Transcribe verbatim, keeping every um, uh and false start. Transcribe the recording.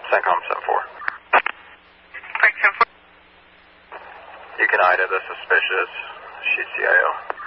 CENTCOM seven four. Frank seven four. You can I D A the suspicious. She's C I O.